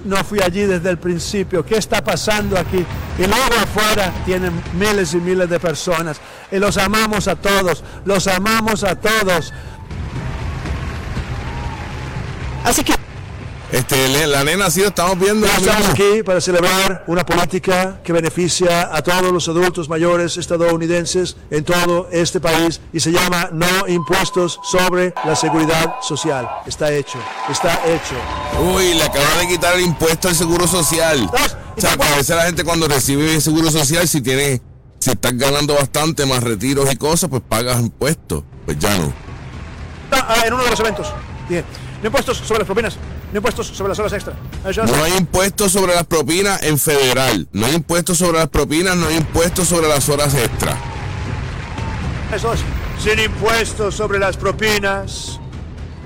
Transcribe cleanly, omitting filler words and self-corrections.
no fui allí desde el principio? ¿Qué está pasando aquí? Y luego afuera tienen miles y miles de personas. Y los amamos a todos. Los amamos a todos. Así que la nena, sí, estamos viendo. estamos aquí para celebrar una política que beneficia a todos los adultos mayores estadounidenses en todo este país y se llama No Impuestos sobre la Seguridad Social. Está hecho. Uy, le acaban de quitar el impuesto al seguro social. O sea, que a veces la gente cuando recibe el seguro social, si estás ganando bastante más retiros y cosas, pues pagas impuestos. Pues ya no. En uno de los eventos. Bien. No impuestos sobre las propinas, no impuestos sobre las horas extra. No hay impuestos sobre las propinas en federal. No hay impuestos sobre las propinas, no hay impuestos sobre las horas extra. Eso es. Sin impuestos sobre las propinas,